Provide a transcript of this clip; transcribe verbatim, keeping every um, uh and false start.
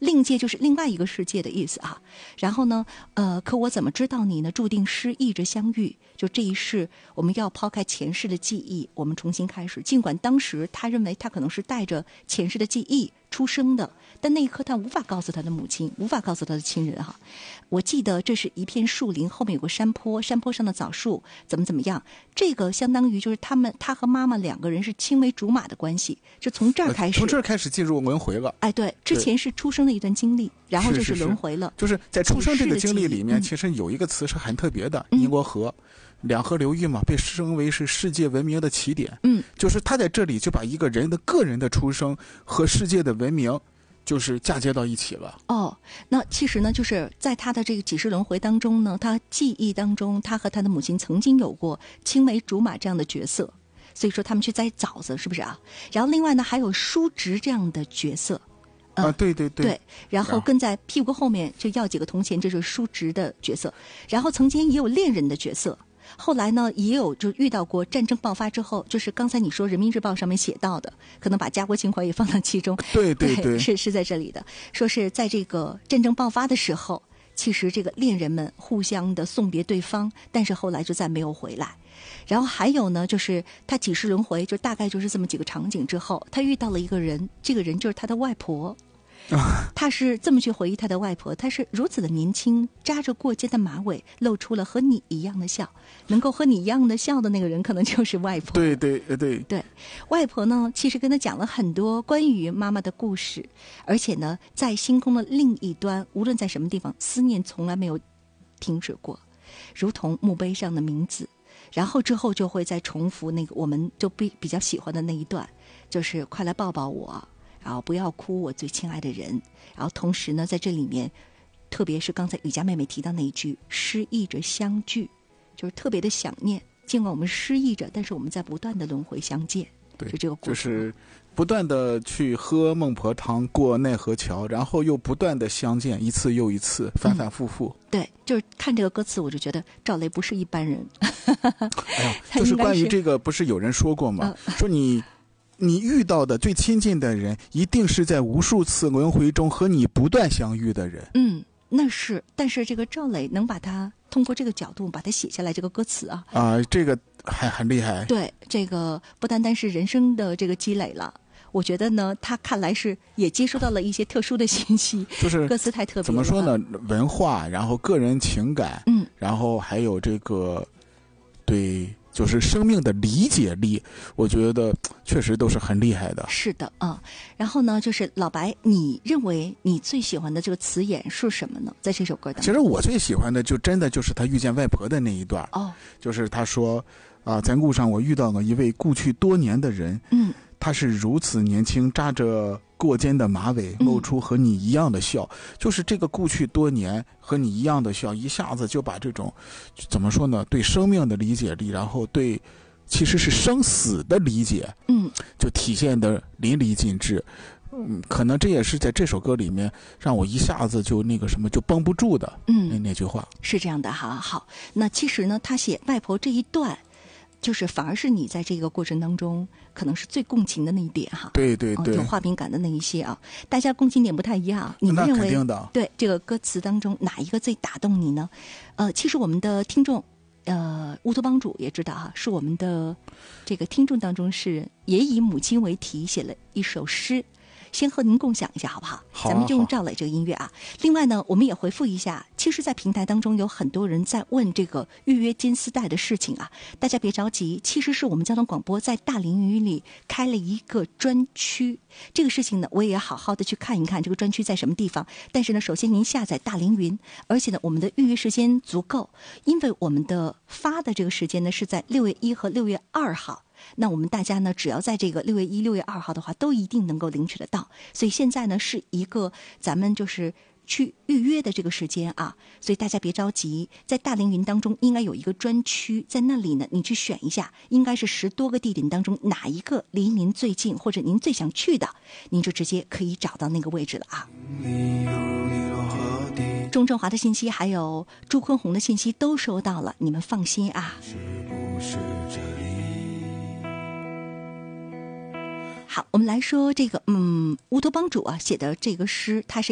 另界就是另外一个世界的意思啊。然后呢，呃，可我怎么知道你呢？注定失意着相遇，就这一世，我们要抛开前世的记忆，我们重新开始。尽管当时他认为他可能是带着前世的记忆出生的，但那一刻他无法告诉他的母亲，无法告诉他的亲人哈。我记得这是一片树林，后面有个山坡，山坡上的枣树怎么怎么样。这个相当于就是他们他和妈妈两个人是青梅竹马的关系，就从这儿开始， 从这儿开始进入轮回了。 哎，对，之前是出生的一段经历，然后就是轮回了。 是是是，就是在出生这个经历里面，其实有一个词是很特别的，尼罗河。嗯，两河流域嘛，被称为是世界文明的起点。 嗯， 就是他在这里就把一个人的个人的出生和世界的文明，就是嫁接到一起了。 哦，那其实呢，就是在他的这个几世轮回当中呢，他记忆当中，他和他的母亲曾经有过青梅竹马这样的角色，所以说他们去摘枣子，是不是啊？然后另外呢，还有叔侄这样的角色。 啊，对对对， 对，然后跟在屁股后面就要几个铜钱，这就是叔侄的角色。然后曾经也有恋人的角色，后来呢也有就遇到过战争爆发之后，就是刚才你说人民日报上面写到的，可能把家国情怀也放到其中。 对对 对, 对，是是在这里的，说是在这个战争爆发的时候，其实这个恋人们互相的送别对方，但是后来就再没有回来。然后还有呢，就是他几世轮回，就大概就是这么几个场景之后，他遇到了一个人，这个人就是他的外婆。他是这么去回忆他的外婆，她是如此的年轻，扎着过肩的马尾，露出了和你一样的笑，能够和你一样的笑的那个人可能就是外婆。 对对对对，外婆呢其实跟他讲了很多关于妈妈的故事，而且呢在星空的另一端，无论在什么地方，思念从来没有停止过，如同墓碑上的名字。然后之后就会再重复那个我们就比比较喜欢的那一段，就是快来抱抱我，然后不要哭，我最亲爱的人。然后同时呢，在这里面，特别是刚才雨佳妹妹提到那一句“失意着相聚”，就是特别的想念。尽管我们失意着，但是我们在不断的轮回相见。 对， 就这个过程， 就是不断的去喝孟婆汤，过奈何桥，然后又不断的相见，一次又一次，反反复复。 嗯、对，就是看这个歌词，我就觉得赵雷不是一般人。 哎呀，就是关于这个，不是有人说过吗？呃、说你。你遇到的最亲近的人，一定是在无数次轮回中和你不断相遇的人。 嗯，那是，但是这个赵磊能把它通过这个角度把它写下来，这个歌词啊， 啊、呃，这个还很厉害。 对，这个不单单是人生的这个积累了，我觉得呢，他看来是也接收到了一些特殊的信息， 就是歌词太特别了。 怎么说呢？文化，然后个人情感， 嗯， 然后还有这个对。就是生命的理解力，我觉得确实都是很厉害的。 是的啊、嗯，然后呢，就是老白，你认为你最喜欢的这个词眼是什么呢？在这首歌当中， 其实我最喜欢的就真的就是他遇见外婆的那一段。 哦， 就是他说啊、呃，在路上我遇到了一位故去多年的人， 嗯， 他是如此年轻，扎着过肩的马尾，露出和你一样的笑、嗯、就是这个故去多年和你一样的笑，一下子就把这种怎么说呢，对生命的理解力，然后对其实是生死的理解， 嗯， 就体现的淋漓尽致。嗯，可能这也是在这首歌里面让我一下子就那个什么就绷不住的， 嗯， 那那句话是这样的哈。好，那其实呢，他写外婆这一段，就是反而是你在这个过程当中可能是最共情的那一点哈。 对对对， 哦、有画面感的那一些啊，大家共情点不太一样。你们认为对这个歌词当中哪一个最打动你呢？呃，其实我们的听众。呃，乌托邦主也知道哈，是我们的这个听众当中是也以母亲为题写了一首诗，先和您共享一下好不好？ 好啊， 咱们就用赵磊这个音乐啊。另外呢，我们也回复一下，其实在平台当中有很多人在问这个预约金丝带的事情啊，大家别着急，其实是我们交通广播在大凌云里开了一个专区，这个事情呢，我也好好的去看一看这个专区在什么地方。但是呢，首先您下载大凌云，而且呢，我们的预约时间足够，因为我们的发的这个时间呢是在六月一和六月二号。那我们大家呢，只要在这个六月一、六月二号的话，都一定能够领取得到。所以现在呢，是一个咱们就是去预约的这个时间啊，所以大家别着急，在大凌云当中应该有一个专区，在那里呢，你去选一下，应该是十多个地点当中哪一个离您最近，或者您最想去的，您就直接可以找到那个位置了啊。钟振华的信息还有朱坤红的信息都收到了，你们放心啊。是不是这里？好，我们来说这个，嗯，乌托邦主啊写的这个诗，它是